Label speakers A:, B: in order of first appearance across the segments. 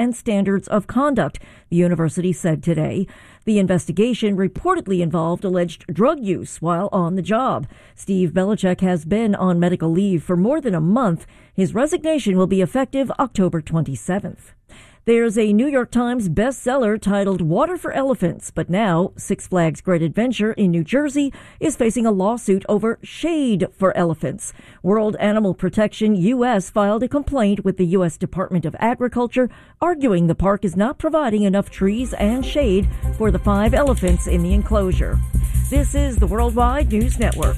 A: and standards of conduct, the university said today. The investigation reportedly involved alleged drug use while on the job. Steve Belichick has been on medical leave for more than a month. His resignation will be effective October 27th. There's a New York Times bestseller titled Water for Elephants, but now Six Flags Great Adventure in New Jersey is facing a lawsuit over shade for elephants. World Animal Protection U.S. filed a complaint with the U.S. Department of Agriculture, arguing the park is not providing enough trees and shade for the 5 elephants in the enclosure. This is the Worldwide News Network.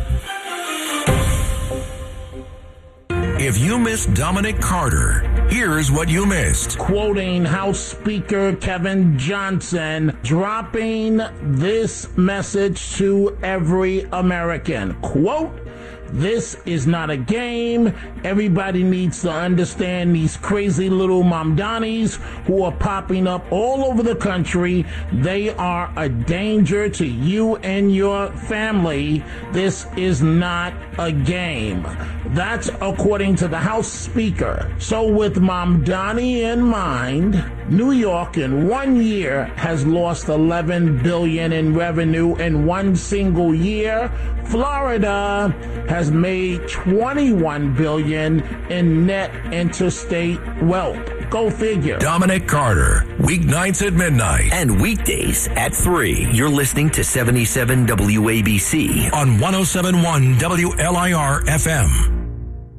B: If you missed Dominic Carter, here's what you missed.
C: Quoting House Speaker Kevin Johnson, dropping this message to every American. Quote, "This is not a game. Everybody needs to understand these crazy little Mamdanis who are popping up all over the country. They are a danger to you and your family. This is not a game." That's according to the House Speaker. So with Mamdani in mind, New York in 1 year has lost $11 billion in revenue in one single year. Florida has made $21 billion in net interstate wealth. Go figure.
B: Dominic Carter, weeknights at midnight.
D: And weekdays at 3. You're listening to 77 WABC
B: on 107.1 WLIR FM.